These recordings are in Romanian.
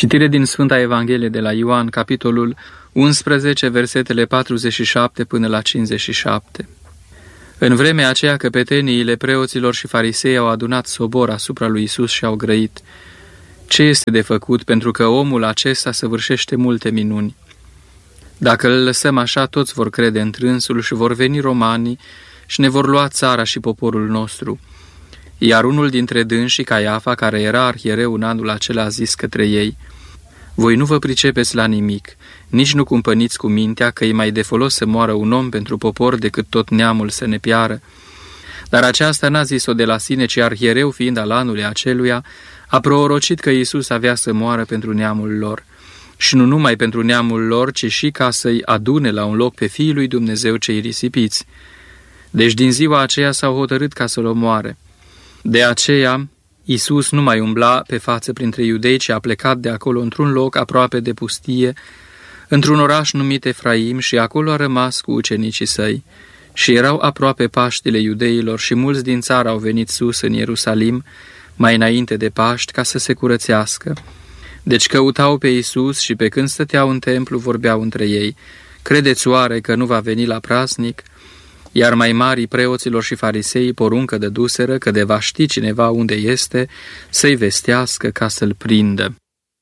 Citire din Sfânta Evanghelie de la Ioan, capitolul 11, versetele 47 până la 57. În vremea aceea, căpeteniile preoților și farisei au adunat sobor asupra lui Iisus și au grăit: ce este de făcut, pentru că omul acesta săvârșește multe minuni? Dacă îl lăsăm așa, toți vor crede întrânsul și vor veni romanii și ne vor lua țara și poporul nostru. Iar unul dintre dânsii, Caiafa, care era arhiereu în anul acela, a zis către ei: voi nu vă pricepeți la nimic, nici nu cumpăniți cu mintea că e mai de folos să moară un om pentru popor decât tot neamul să ne piară. Dar aceasta n-a zis-o de la sine, ci arhiereu, fiind al anului aceluia, a prorocit că Iisus avea să moară pentru neamul lor. Și nu numai pentru neamul lor, ci și ca să-i adune la un loc pe Fiul lui Dumnezeu cei risipiți. Deci din ziua aceea s-au hotărât ca să-l omoare. De aceea Iisus nu mai umbla pe față printre iudei, ci a plecat de acolo într-un loc aproape de pustie, într-un oraș numit Efraim, și acolo a rămas cu ucenicii săi. Și erau aproape Paștile iudeilor și mulți din țară au venit sus în Ierusalim mai înainte de Paști ca să se curățească. Deci căutau pe Iisus și pe când stăteau în templu vorbeau între ei: credeți oare că nu va veni la praznic? Iar mai marii preoților și farisei poruncă dăduseră că de va ști cineva unde este, să-i vestească ca să-l prindă.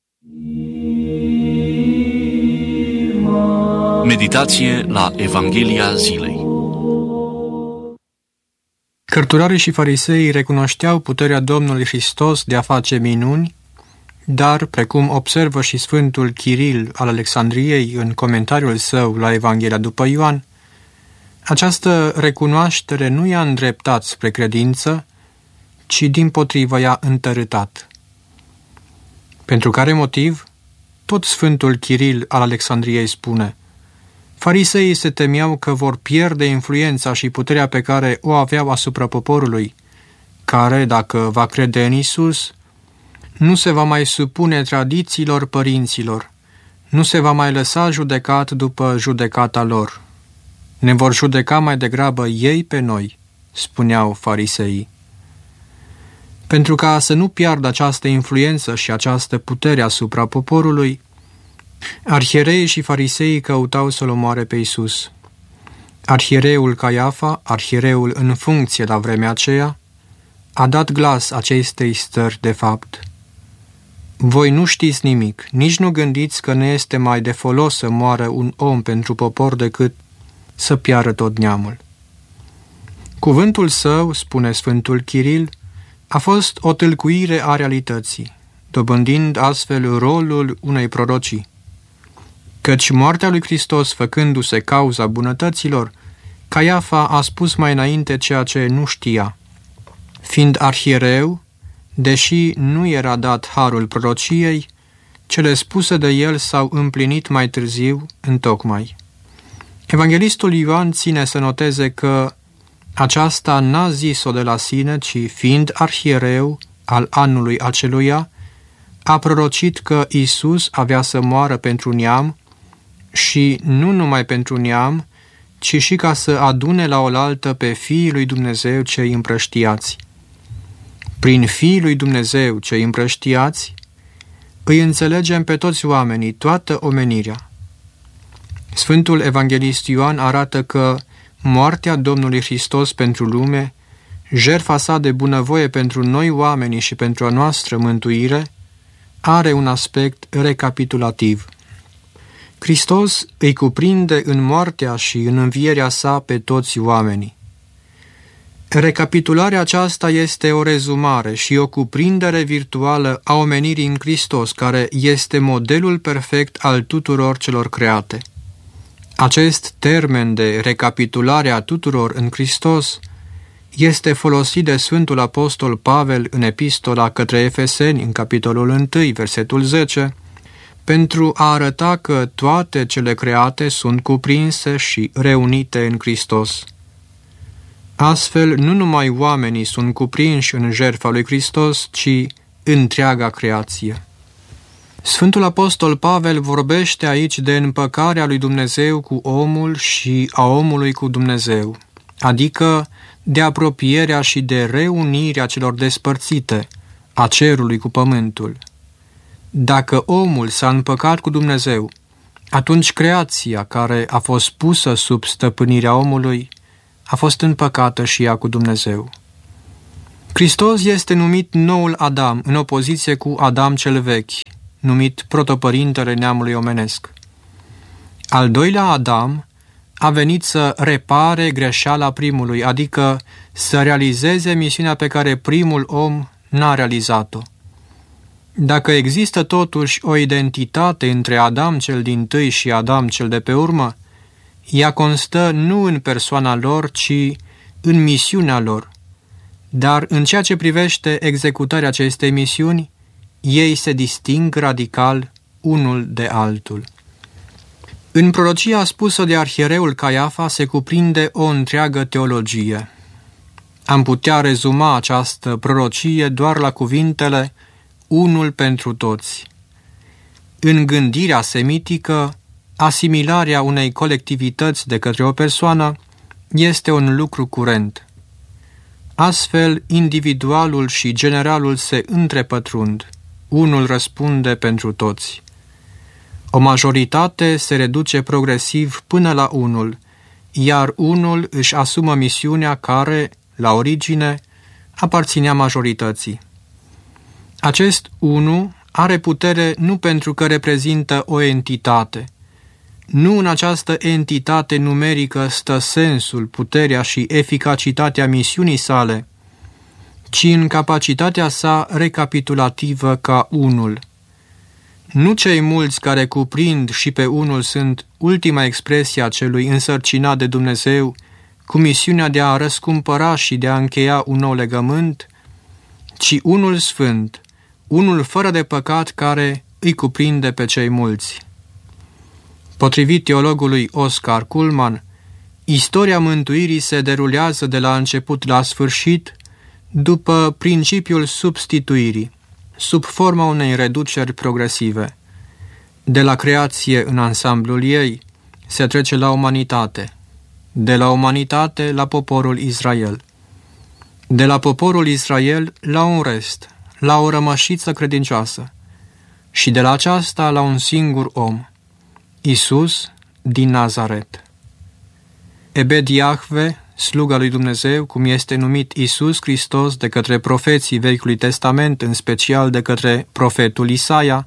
Meditație la Evanghelia zilei. Cărturarii și farisei recunoșteau puterea Domnului Hristos de a face minuni, dar, precum observă și Sfântul Chiril al Alexandriei în comentariul său la Evanghelia după Ioan, această recunoaștere nu i-a îndreptat spre credință, ci dimpotrivă i-a întărâtat. Pentru care motiv, tot Sfântul Chiril al Alexandriei spune: fariseii se temeau că vor pierde influența și puterea pe care o aveau asupra poporului, care, dacă va crede în Iisus, nu se va mai supune tradițiilor părinților, nu se va mai lăsa judecat după judecata lor. Ne vor judeca mai degrabă ei pe noi, spuneau fariseii. Pentru ca să nu piardă această influență și această putere asupra poporului, arhiereii și fariseii căutau să-l omoare pe Iisus. Arhiereul Caiafa, arhiereul în funcție la vremea aceea, a dat glas acestei stări de fapt: voi nu știți nimic, nici nu gândiți că ne este mai de folos să moară un om pentru popor decât să piară tot neamul. Cuvântul său, spune Sfântul Chiril, a fost o tâlcuire a realității, dobândind astfel rolul unei prorocii. Căci moartea lui Hristos făcându-se cauza bunătăților, Caiafa a spus mai înainte ceea ce nu știa. Fiind arhiereu, deși nu era dat harul prorociei, cele spuse de el s-au împlinit mai târziu întocmai. Evanghelistul Ioan ține să noteze că aceasta n-a zis-o de la sine, ci fiind arhiereu al anului aceluia, a prorocit că Iisus avea să moară pentru neam și nu numai pentru neam, ci și ca să adune la oaltă pe Fiii lui Dumnezeu cei împrăștiați. Prin Fiii lui Dumnezeu cei împrăștiați îi înțelegem pe toți oamenii, toată omenirea. Sfântul Evanghelist Ioan arată că moartea Domnului Hristos pentru lume, jertfa sa de bunăvoie pentru noi oamenii și pentru a noastră mântuire, are un aspect recapitulativ. Hristos îi cuprinde în moartea și în învierea sa pe toți oamenii. Recapitularea aceasta este o rezumare și o cuprindere virtuală a omenirii în Hristos, care este modelul perfect al tuturor celor create. Acest termen de recapitulare a tuturor în Hristos este folosit de Sfântul Apostol Pavel în epistola către Efeseni, în capitolul 1, versetul 10, pentru a arăta că toate cele create sunt cuprinse și reunite în Hristos. Astfel, nu numai oamenii sunt cuprinși în jertfa lui Hristos, ci întreaga creație. Sfântul Apostol Pavel vorbește aici de împăcarea lui Dumnezeu cu omul și a omului cu Dumnezeu, adică de apropierea și de reunirea celor despărțite, a cerului cu pământul. Dacă omul s-a împăcat cu Dumnezeu, atunci creația care a fost pusă sub stăpânirea omului a fost împăcată și ea cu Dumnezeu. Hristos este numit noul Adam, în opoziție cu Adam cel vechi, numit protopărintele neamului omenesc. Al doilea Adam a venit să repare greșeala primului, adică să realizeze misiunea pe care primul om n-a realizat-o. Dacă există totuși o identitate între Adam cel dintâi și Adam cel de pe urmă, ea constă nu în persoana lor, ci în misiunea lor. Dar în ceea ce privește executarea acestei misiuni, ei se disting radical unul de altul. În prorocia spusă de arhiereul Caiafa se cuprinde o întreagă teologie. Am putea rezuma această prorocie doar la cuvintele unul pentru toți. În gândirea semitică, asimilarea unei colectivități de către o persoană este un lucru curent. Astfel, individualul și generalul se întrepătrund. Unul răspunde pentru toți. O majoritate se reduce progresiv până la unul, iar unul își asumă misiunea care, la origine, aparținea majorității. Acest unu are putere nu pentru că reprezintă o entitate. Nu în această entitate numerică stă sensul, puterea și eficacitatea misiunii sale, ci în capacitatea sa recapitulativă ca unul. Nu cei mulți care cuprind și pe unul sunt ultima expresie a celui însărcinat de Dumnezeu cu misiunea de a răscumpăra și de a încheia un nou legământ, ci unul sfânt, unul fără de păcat care îi cuprinde pe cei mulți. Potrivit teologului Oscar Cullmann, istoria mântuirii se derulează de la început la sfârșit după principiul substituirii, sub forma unei reduceri progresive. De la creație în ansamblul ei se trece la umanitate, de la umanitate la poporul Israel, de la poporul Israel la un rest, la o rămășiță credincioasă și de la aceasta la un singur om, Iisus din Nazaret. Ebed Iahve, sluga lui Dumnezeu, cum este numit Iisus Hristos de către profeții Vechiului Testament, în special de către profetul Isaia,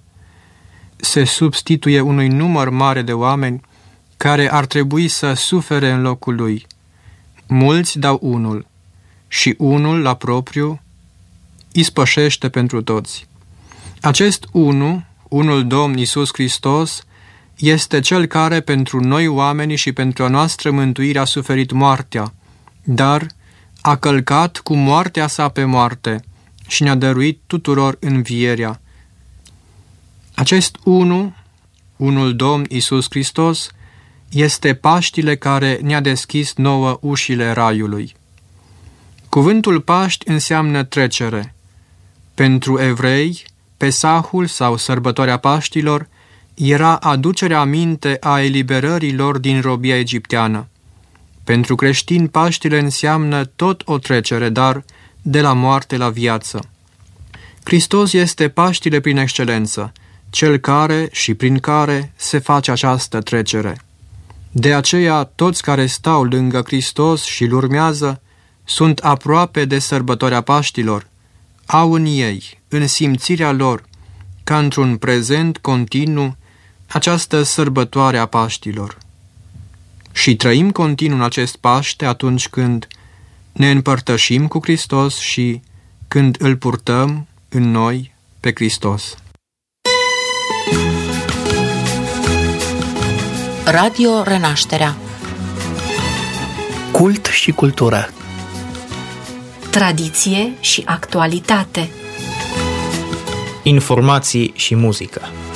se substituie unui număr mare de oameni care ar trebui să sufere în locul lui. Mulți dau unul și unul la propriu ispășește pentru toți. Acest unul Domn Iisus Hristos, este Cel care pentru noi oamenii și pentru a noastră mântuire a suferit moartea, dar a călcat cu moartea sa pe moarte și ne-a dăruit tuturor învierea. Acest unul Domn Iisus Hristos, este Paștile care ne-a deschis nouă ușile raiului. Cuvântul Paști înseamnă trecere. Pentru evrei, Pesahul sau sărbătoarea Paștilor era aducerea aminte a eliberării lor din robia egipteană. Pentru creștini, Paștile înseamnă tot o trecere, dar de la moarte la viață. Hristos este Paștile prin excelență, Cel care și prin care se face această trecere. De aceea, toți care stau lângă Hristos și îl urmează sunt aproape de sărbătoarea Paștilor, au în ei, în simțirea lor, ca într-un prezent continuu, această sărbătoare a Paștilor. Și trăim continuu în acest Paște atunci când ne împărtășim cu Hristos și când îl purtăm în noi pe Hristos. Radio Renașterea. Cult și cultură. Tradiție și actualitate. Informații și muzică.